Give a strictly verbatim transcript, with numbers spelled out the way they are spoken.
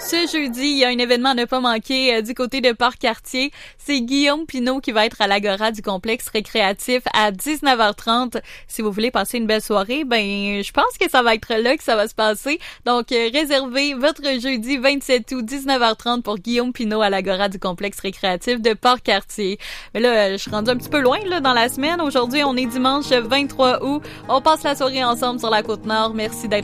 Ce jeudi, il y a un événement à ne pas manquer euh, du côté de Port-Cartier. C'est Guillaume Pinault qui va être à l'Agora du complexe récréatif à dix-neuf heures trente. Si vous voulez passer une belle soirée, ben je pense que ça va être là que ça va se passer. Donc, euh, réservez votre jeudi vingt-sept août, dix-neuf heures trente pour Guillaume Pinault à l'Agora du complexe récréatif de Port-Cartier. Mais là, je suis rendue un petit peu loin là dans la semaine. Aujourd'hui, on est dimanche vingt-trois août. On passe la soirée ensemble sur la Côte-Nord. Merci d'être